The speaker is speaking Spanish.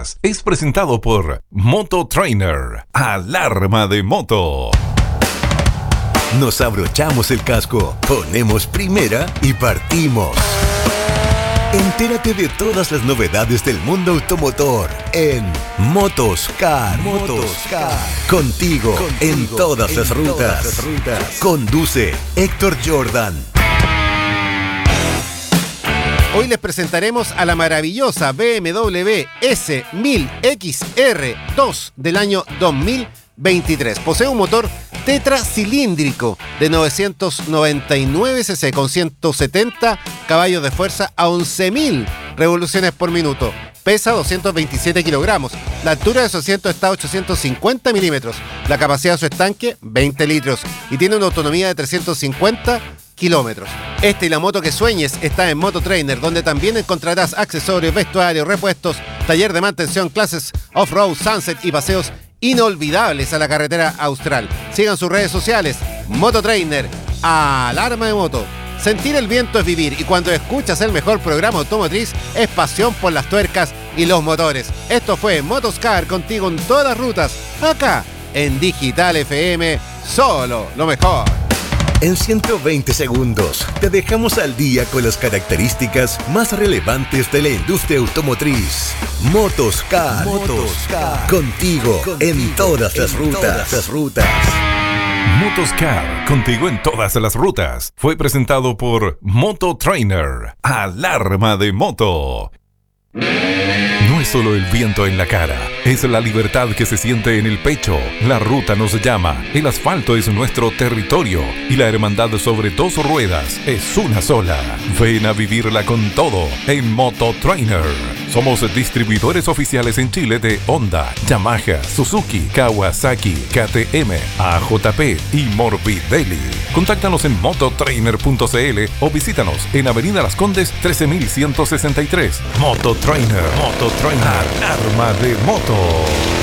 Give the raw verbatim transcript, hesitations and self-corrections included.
rutas. Es presentado por Moto Trainer, alarma de moto. Nos abrochamos el casco, ponemos primera y partimos. Entérate de todas las novedades del mundo automotor en Motoscar. Motoscar. Contigo, Contigo en todas, en las, rutas. todas las rutas. Conduce Héctor Jordan. Hoy les presentaremos a la maravillosa B M W S mil X R dos del año dos mil veintitrés. Posee un motor tetracilíndrico de novecientos noventa y nueve cc con ciento setenta caballos de fuerza a once mil revoluciones por minuto. Pesa doscientos veintisiete kilogramos. La altura de su asiento está a ochocientos cincuenta milímetros. La capacidad de su estanque, veinte litros. Y tiene una autonomía de trescientos cincuenta kilómetros. Esta y la moto que sueñes está en Moto Trainer, donde también encontrarás accesorios, vestuarios, repuestos, taller de mantención, clases off-road, sunset y paseos inolvidables a la carretera austral. Sigan sus redes sociales, Moto Trainer, alarma de moto. Sentir el viento es vivir, y cuando escuchas el mejor programa automotriz es pasión por las tuercas y los motores. Esto fue Motoscar, contigo en todas las rutas, acá en Digital F M, solo lo mejor. En ciento veinte segundos te dejamos al día con las características más relevantes de la industria automotriz. Motoscar, Motoscar. Contigo, contigo en todas las rutas. Todas las rutas. Motoscar, contigo en todas las rutas. Fue presentado por Moto Trainer, alarma de moto. No es solo el viento en la cara, es la libertad que se siente en el pecho. La ruta nos llama, el asfalto es nuestro territorio y la hermandad sobre dos ruedas es una sola. Ven a vivirla con todo en Moto Trainer. Somos distribuidores oficiales en Chile de Honda, Yamaha, Suzuki, Kawasaki, K T M, A J P y Morbidelli. Contáctanos en mototrainer punto c l o visítanos en Avenida Las Condes trece mil ciento sesenta y tres. Moto Trainer, Moto Trainer, arma de moto.